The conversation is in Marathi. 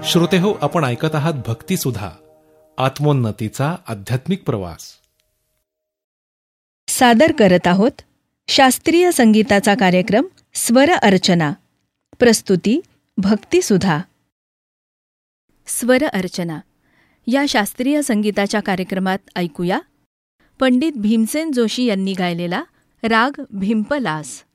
श्रोतेहो, आपण ऐकत आहात भक्तिसुधा, आत्मोन्नतीचा आध्यात्मिक प्रवास. सादर करत आहोत शास्त्रीय संगीताचा कार्यक्रम स्वर अर्चना. प्रस्तुती भक्तिसुधा. स्वर अर्चना या शास्त्रीय संगीताच्या कार्यक्रमात ऐकूया पंडित भीमसेन जोशी यांनी गायलेला राग भिंपलास.